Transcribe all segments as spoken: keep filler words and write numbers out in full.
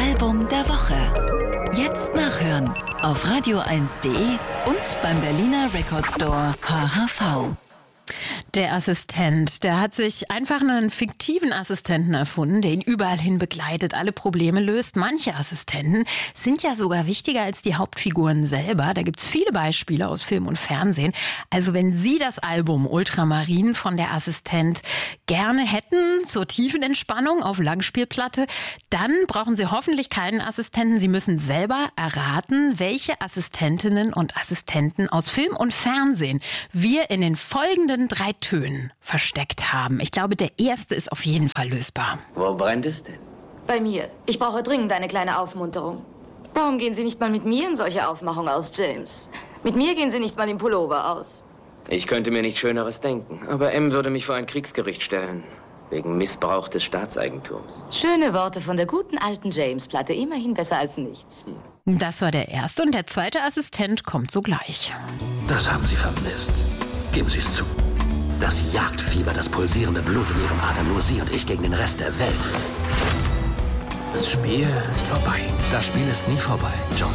Album der Woche. Jetzt nachhören auf radio eins punkt de und beim Berliner Record Store H H V. Der Assistent, der hat sich einfach einen fiktiven Assistenten erfunden, der ihn überall hin begleitet, alle Probleme löst. Manche Assistenten sind ja sogar wichtiger als die Hauptfiguren selber. Da gibt's viele Beispiele aus Film und Fernsehen. Also wenn Sie das Album Ultramarin von der Assistent gerne hätten, zur tiefen Entspannung auf Langspielplatte, dann brauchen Sie hoffentlich keinen Assistenten. Sie müssen selber erraten, welche Assistentinnen und Assistenten aus Film und Fernsehen wir in den folgenden drei Tönen versteckt haben. Ich glaube, der erste ist auf jeden Fall lösbar. Wo brennt es denn? Bei mir. Ich brauche dringend eine kleine Aufmunterung. Warum gehen Sie nicht mal mit mir in solche Aufmachung aus, James? Mit mir gehen Sie nicht mal im Pullover aus. Ich könnte mir nichts Schöneres denken, aber M würde mich vor ein Kriegsgericht stellen. Wegen Missbrauch des Staatseigentums. Schöne Worte von der guten alten James-Platte. Immerhin besser als nichts. Das war der erste und der zweite Assistent kommt sogleich. Das haben Sie vermisst. Geben Sie es zu. Das Jagdfieber, das pulsierende Blut in Ihrem Atem, nur Sie und ich gegen den Rest der Welt. Das Spiel ist vorbei. Das Spiel ist nie vorbei, John.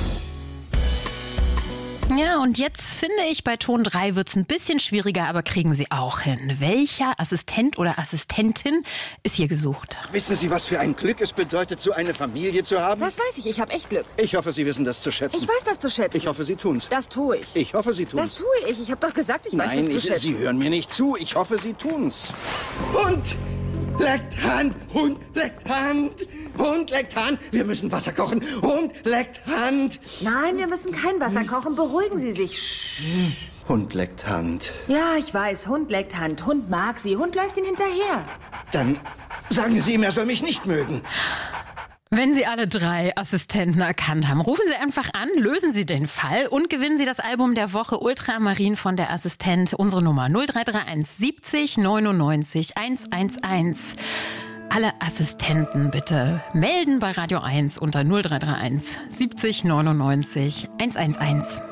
Ja, und jetzt finde ich, bei Ton drei wird's ein bisschen schwieriger, aber kriegen Sie auch hin. Welcher Assistent oder Assistentin ist hier gesucht? Wissen Sie, was für ein Glück es bedeutet, so eine Familie zu haben? Das weiß ich, ich habe echt Glück. Ich hoffe, Sie wissen das zu schätzen. Ich weiß das zu schätzen. Ich hoffe, Sie tun's. Das tue ich. Ich hoffe, Sie tun's. Das tue ich. Ich habe doch gesagt, ich weiß Nein, das zu ich, schätzen. Sie hören mir nicht zu. Ich hoffe, Sie tun's. Hund leckt Hand, Hund leckt Hand, Hund leckt Hand. Wir müssen Wasser kochen. Hund leckt Hand. Nein, wir müssen kein Wasser kochen. Beruhigen Sie sich. Shh. Hund leckt Hand. Ja, ich weiß. Hund leckt Hand. Hund mag sie. Hund läuft ihn hinterher. Dann sagen Sie ihm, er soll mich nicht mögen. Wenn Sie alle drei Assistenten erkannt haben, rufen Sie einfach an, lösen Sie den Fall und gewinnen Sie das Album der Woche Ultramarin von der Assistent. Unsere Nummer null drei drei eins siebzig neunundneunzig hundertundzehn. Alle Assistenten bitte melden bei Radio eins unter null drei drei eins siebzig neunundneunzig hundertzehn.